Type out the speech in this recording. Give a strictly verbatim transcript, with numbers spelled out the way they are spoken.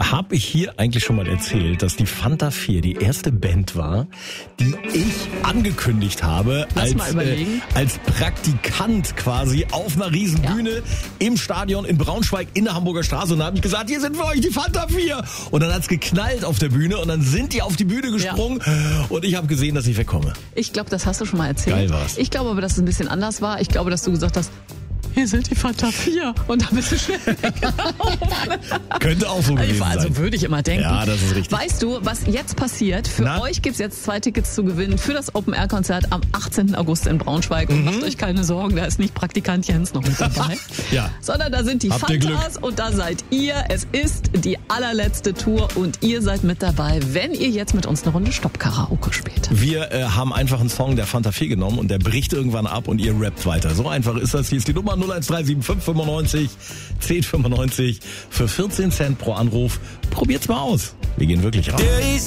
Habe ich hier eigentlich schon mal erzählt, dass die Fanta vier die erste Band war, die ich angekündigt habe Lass als, mal überlegen. äh, als Praktikant quasi auf einer riesen Ja. Bühne im Stadion in Braunschweig in der Hamburger Straße, und da habe ich gesagt, hier sind für euch die Fanta vier. Und dann hat's geknallt auf der Bühne und dann sind die auf die Bühne gesprungen und ich habe gesehen, dass ich wegkomme. Ich glaube, das hast du schon mal erzählt. Geil war's. Ich glaube aber, dass es ein bisschen anders war. Ich glaube, dass du gesagt hast, hier sind die Fanta vier. Und da bist du schnell weggelaufen. Könnte auch so gewesen Also sein. würde ich immer denken. Ja, das ist richtig. Weißt du, was jetzt passiert? Für Na? euch gibt's jetzt zwei Tickets zu gewinnen für das Open-Air-Konzert am achtzehnten August in Braunschweig. Und macht euch keine Sorgen, da ist nicht Praktikant Jens noch mit dabei. Ja. Sondern da sind die Habt ihr Fantas und da seid ihr. Es ist die allerletzte Tour und ihr seid mit dabei, wenn ihr jetzt mit uns eine Runde Stopp-Karaoke spielt. Wir äh, haben einfach einen Song der Fanta vier genommen und der bricht irgendwann ab und ihr rappt weiter. So einfach ist das. Hier ist die Nummer null eins drei sieben fünf fünfundneunzig zehn fünfundneunzig für vierzehn Cent pro Anruf. Probiert's mal aus. Wir gehen wirklich raus.